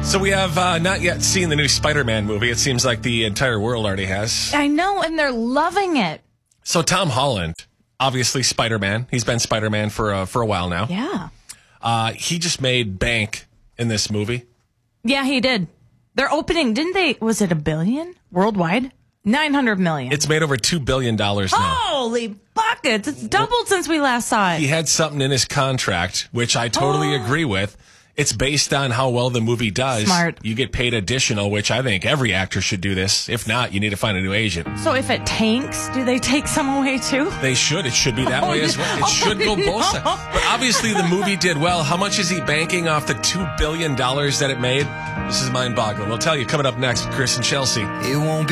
So we have not yet seen the new Spider-Man movie. It seems like the entire world already has. I know, and they're loving it. So Tom Holland, obviously Spider-Man. He's been Spider-Man for a while now. Yeah. He just made bank in this movie. Yeah, he did. They're opening, didn't they? Was it $1 billion worldwide? 900 million. It's made over $2 billion now. Holy buckets. It's doubled since we last saw it. He had something in his contract, which I totally agree with. It's based on how well the movie does. Smart. You get paid additional, which I think every actor should do this. If not, you need to find a new agent. So if it tanks, do they take some away too? They should. It should be that way as well. It should go both sides. But obviously the movie did well. How much is he banking off the $2 billion that it made? This is mind-boggling. We'll tell you coming up next with Chris and Chelsea. It won't be